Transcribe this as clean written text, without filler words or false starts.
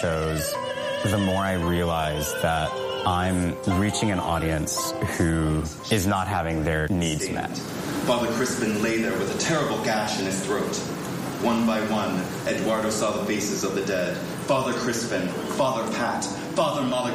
shows, the more I realize that I'm reaching an audience who is not having their needs met. Father Crispin lay there with a terrible gash in his throat. One by one, Eduardo saw the faces of the dead. Father Crispin, Father Pat, Father Malagrande.